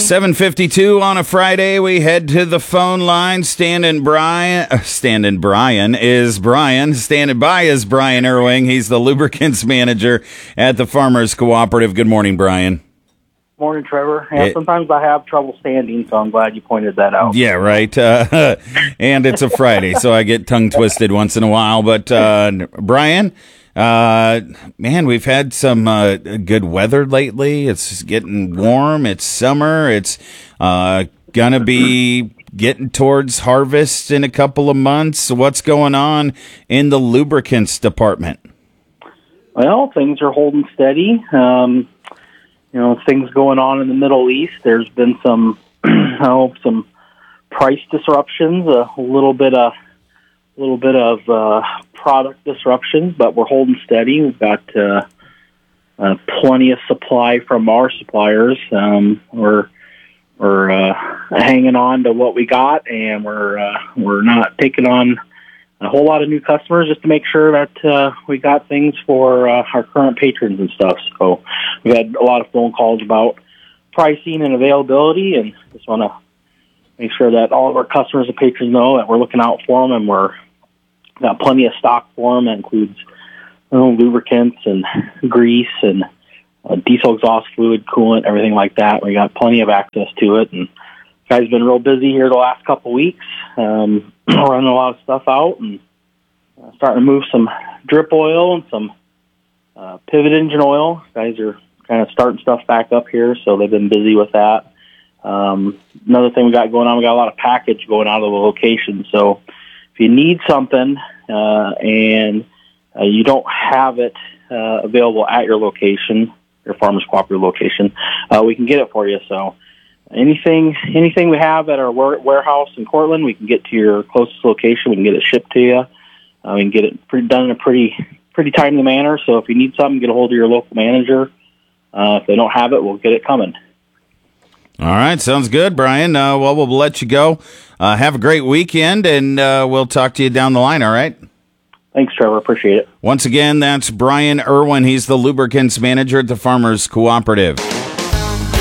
7:52 on a Friday. We head to the phone line. Standing by is Brian Irwing. He's the lubricants manager at the Farmers Cooperative. Good morning, Brian. Morning, Trevor. Yeah, sometimes I have trouble standing, so I'm glad you pointed that out. Yeah, right. And it's a Friday, so I get tongue twisted once in a while. But Brian, man, we've had some good weather lately. It's getting warm. It's summer. It's gonna be getting towards harvest in a couple of months. What's going on in the lubricants department? Well, things are holding steady. Things going on in the Middle East. There's been some, some price disruptions, a little bit of product disruptions, but we're holding steady. We've got plenty of supply from our suppliers. We're hanging on to what we got, and we're not taking on a whole lot of new customers just to make sure that we got things for our current patrons and stuff. So we've had a lot of phone calls about pricing and availability, and just want to make sure that all of our customers and patrons know that we're looking out for them, and we're got plenty of stock for them. That includes lubricants and grease and diesel exhaust fluid, coolant, everything like that. We got plenty of access to it, and guys been real busy here the last couple of weeks, running a lot of stuff out and starting to move some drip oil and some pivot engine oil. Guys are kind of starting stuff back up here, so they've been busy with that. Another thing we got going on, we got a lot of package going out of the location. So if you need something and you don't have it available at your location, your Farmers Cooperative location, we can get it for you. So anything we have at our warehouse in Cortland, we can get to your closest location. We can get it shipped to you. We can get it done in a pretty timely manner. So if you need something, get a hold of your local manager. If they don't have it, we'll get it coming. All right, sounds good, Brian. Well, we'll let you go. Have a great weekend, and we'll talk to you down the line, all right? Thanks, Trevor. Appreciate it. Once again, that's Brian Irwin. He's the lubricants manager at the Farmers Cooperative.